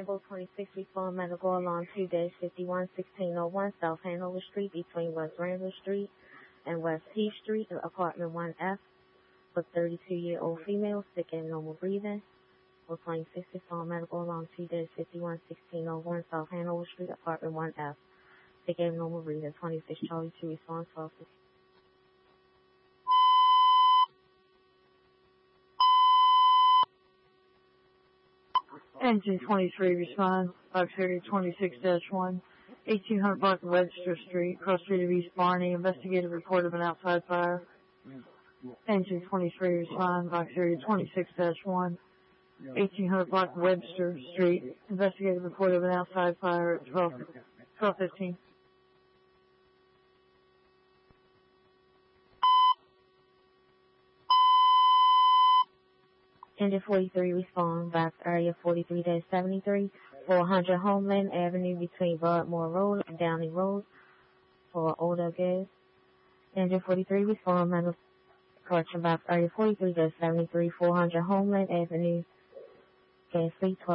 Lambo 26 respond medical alarm 2-51-1601 South Hanover Street between West Randall Street and West Heath Street, apartment 1F, for 32-year-old female, sick and normal breathing. For 26 respond medical alarm 2-51-1601 South Hanover Street, apartment 1F, sick and normal breathing. 26 Charlie 2 respond 12. Engine 23 respond, box area 26-1, 1800 block of Webster Street, cross street of East Barney. Investigative report of an outside fire. Engine 23 respond, box area 26-1, 1800 block of Webster Street. Investigative report of an outside fire at 12:15. Engine 43 respond, box area 43-73, 400 Homeland Avenue between Broadmoor Road and Downey Road for older gas. Engine 43 respond, medical correction, box area 43-73, 400 Homeland Avenue, gas leak 12.